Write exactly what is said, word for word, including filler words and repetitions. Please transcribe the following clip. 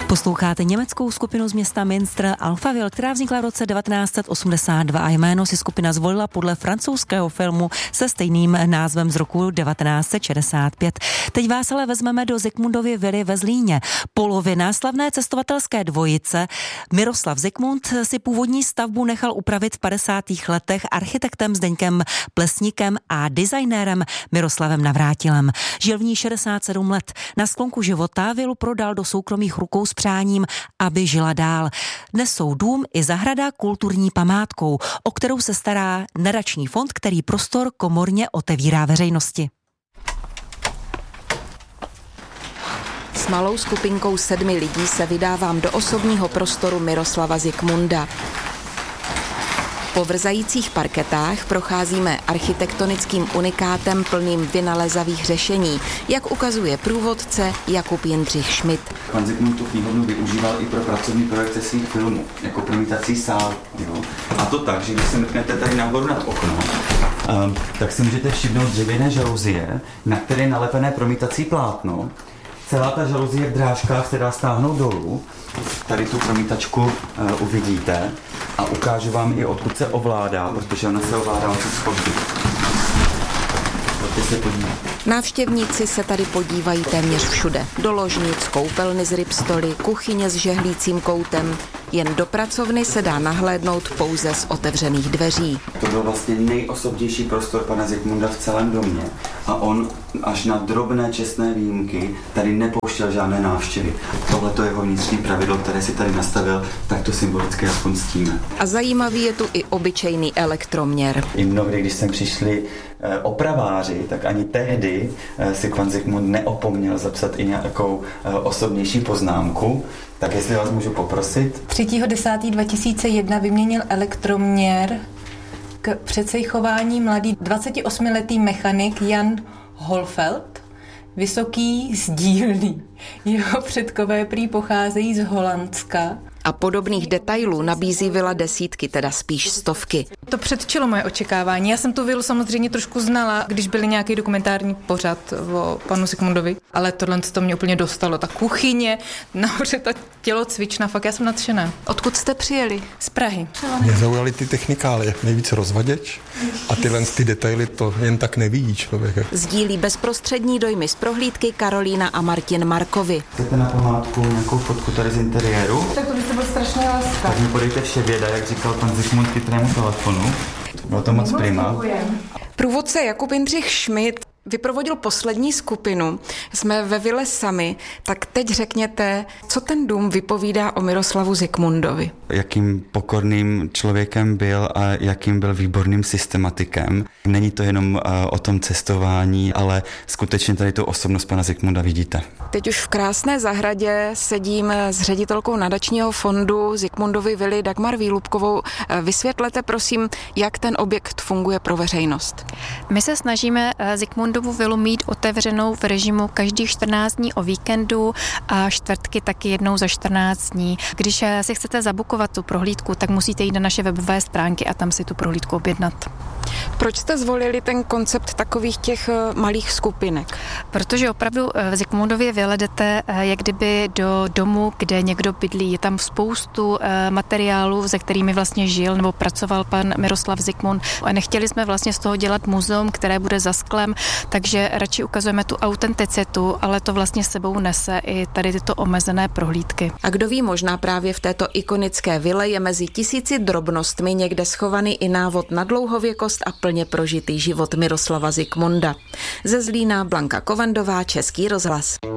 Posloucháte německou skupinu z města Münster Alphaville, která vznikla v roce devatenáct set osmdesát dva a jméno si skupina zvolila podle francouzského filmu se stejným názvem z roku devatenáct set šedesát pět. Teď vás ale vezmeme do Zikmundovy vily ve Zlíně. Polovina slavné cestovatelské dvojice Miroslav Zikmund si původní stavbu nechal upravit v padesátých letech architektem Zdeňkem Plesníkem a designérem Miroslavem Navrátilem. Žil v ní šedesát sedm let. Na sklonku života vilu prodal do soukromých rukou s přáním, aby žila dál. Dnes jsou dům i zahrada kulturní památkou, o kterou se stará nadační fond, který prostor komorně otevírá veřejnosti. S malou skupinkou sedmi lidí se vydávám do osobního prostoru Miroslava Zikmunda. Po vrzajících parketách procházíme architektonickým unikátem plným vynalezavých řešení, jak ukazuje průvodce Jakub Jindřich Schmidt. Pan Zikmund tu knihovnu využíval i pro pracovní projekce svých filmů, jako promítací sál. Jo? A to tak, že když se mrknete tady nahoru nad okno, um, tak si můžete všimnout dřevěné žaluzie, na které je nalepené promítací plátno. Celá ta žaluzie v drážkách, která stáhnou dolů. Tady tu promítačku uh, uvidíte a ukážu vám i odkud se ovládá, protože ona se ovládá od schodby. Pojďte se podívat. Návštěvníci se tady podívají téměř všude. Do ložnic, koupelny z rybstoly, kuchyně s žehlícím koutem. Jen do pracovny se dá nahlédnout pouze z otevřených dveří. To byl vlastně nejosobnější prostor pana Zikmunda v celém domě a on až na drobné čestné výjimky tady nepouštěl žádné návštěvy. Tohle to je jeho vnitřní pravidlo, které si tady nastavil, tak to symbolicky aspoň ctíme. A zajímavý je tu i obyčejný elektroměr. I mnohdy, když sem přišli eh, opraváři, tak ani tehdy eh, si pan Zikmund neopomněl zapsat i nějakou eh, osobnější poznámku. Tak jestli vás můžu poprosit. třetího desátého dva tisíce jedna vyměnil elektroměr k předsejchování mladý dvacetiosmiletý mechanik Jan Holfeld, vysoký sdílný. Jeho předkové prý pocházejí z Holandska. A podobných detailů nabízí vila desítky, teda spíš stovky. To předčilo moje očekávání. Já jsem tu vilu samozřejmě trošku znala, když byl nějaký dokumentární pořad o panu Zikmundovi, ale tohle to mě úplně dostalo. Ta kuchyně, nahoře ta tělocvična, fakt já jsem nadšená. Odkud jste přijeli? Z Prahy. Mě zaujaly ty technikálie, nejvíc rozvaděč a tyhle ty detaily to jen tak nevidí člověk. Sdílí bezprostřední dojmy z prohlídky Karolína a Martin Markovi. Chcete na památku nějakou fotku tady z interiéru? Tak to byste byl strašně láska. Tak mi podejte vše věda, jak říkal pan Zikmund chytrému telefonu. Bylo to moc prima. Průvodce Jakub Jindřich Schmidt vyprovodil poslední skupinu. Jsme ve vile sami, tak teď řekněte, co ten dům vypovídá o Miroslavu Zikmundovi. Jakým pokorným člověkem byl a jakým byl výborným systematikem. Není to jenom uh, o tom cestování, ale skutečně tady tu osobnost pana Zikmunda vidíte. Teď už v krásné zahradě sedím s ředitelkou nadačního fondu Zikmundovy vily Dagmar Výlubkovou. Vysvětlete prosím, jak ten objekt funguje pro veřejnost. My se snažíme Zikmundovu vilu mít otevřenou v režimu každých čtrnáct dní o víkendu a čtvrtky taky jednou za čtrnáct dní. Když si chcete zabukovat tu prohlídku, tak musíte jít na naše webové stránky a tam si tu prohlídku objednat. Proč jste zvolili ten koncept takových těch malých skupinek? Protože opravdu v Zikmundově vile jdete jak kdyby do domu, kde někdo bydlí. Je tam spoustu materiálů, ze kterými vlastně žil nebo pracoval pan Miroslav Zikmund. A nechtěli jsme vlastně z toho dělat muzeum, které bude za sklem, takže radši ukazujeme tu autenticitu, ale to vlastně sebou nese i tady tyto omezené prohlídky. A kdo ví, možná právě v této ikonické vile je mezi tisíci drobnostmi někde schovaný i návod na dlouhověkost a plně prožitý život Miroslava Zikmunda. Ze Zlína Blanka Kovendová, Český rozhlas.